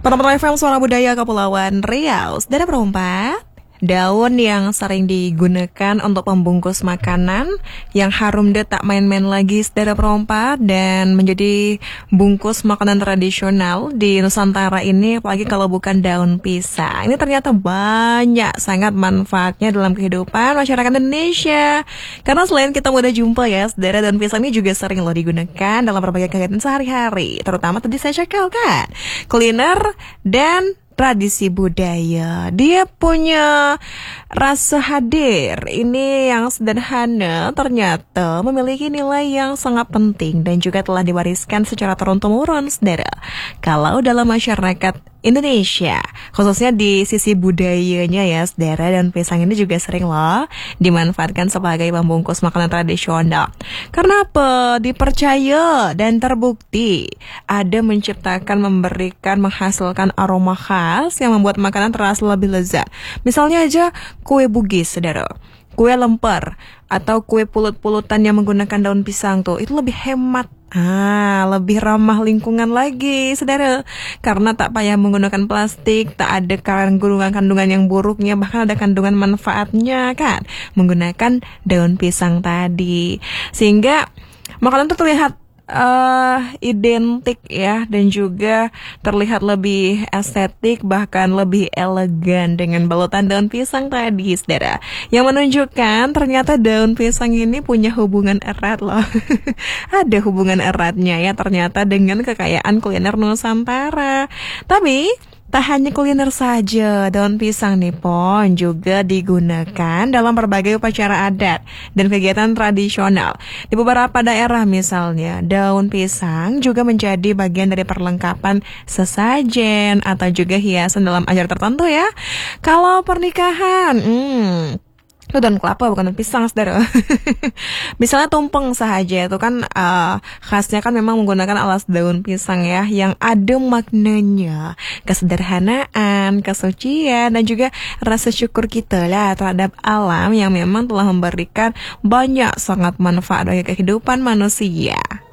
Teman-teman FM Suara Budaya Kepulauan Riau, saudara perempat, daun yang sering digunakan untuk membungkus makanan yang harum deh tak main-main lagi, saudara perempat, dan menjadi bungkus makanan tradisional di Nusantara ini, apalagi kalau bukan daun pisang. Ini ternyata banyak sangat manfaatnya dalam kehidupan masyarakat Indonesia. Karena selain kita mudah jumpa ya, saudara, daun pisang ini juga sering loh digunakan dalam berbagai kegiatan sehari-hari. Terutama tadi saya cekal kan, kuliner dan tradisi budaya. Dia punya rasa hadir. Ini yang sederhana ternyata memiliki nilai yang sangat penting dan juga telah diwariskan secara turun-temurun, saudara. Kalau dalam masyarakat Indonesia, khususnya di sisi budayanya ya, saudara, dan pisang ini juga sering loh dimanfaatkan sebagai pembungkus makanan tradisional. Karena apa? Dipercaya dan terbukti ada menciptakan, memberikan, menghasilkan aroma khas yang membuat makanan terasa lebih lezat. Misalnya aja kue bugis, saudara, kue lemper, atau kue pulut-pulutan yang menggunakan daun pisang tuh, itu lebih hemat. Lebih ramah lingkungan lagi, saudara. Karena tak payah menggunakan plastik, tak ada kandungan-kandungan yang buruknya, bahkan ada kandungan manfaatnya kan, menggunakan daun pisang tadi. Sehingga makanan itu terlihat identik ya, dan juga terlihat lebih estetik, bahkan lebih elegan dengan balutan daun pisang tadi, saudara. Yang menunjukkan ternyata daun pisang ini punya hubungan erat loh. Ada hubungan eratnya ya ternyata dengan kekayaan kuliner Nusantara. Tapi tak hanya kuliner saja, daun pisang nih pon juga digunakan dalam berbagai upacara adat dan kegiatan tradisional. Di beberapa daerah misalnya, daun pisang juga menjadi bagian dari perlengkapan sesajen atau juga hiasan dalam acara tertentu ya. Kalau pernikahan, itu daun kelapa bukan daun pisang, saudara. Misalnya tumpeng saja itu kan khasnya kan memang menggunakan alas daun pisang ya, yang ada maknanya, kesederhanaan, kesucian, dan juga rasa syukur kita lah terhadap alam yang memang telah memberikan banyak sangat manfaat bagi kehidupan manusia.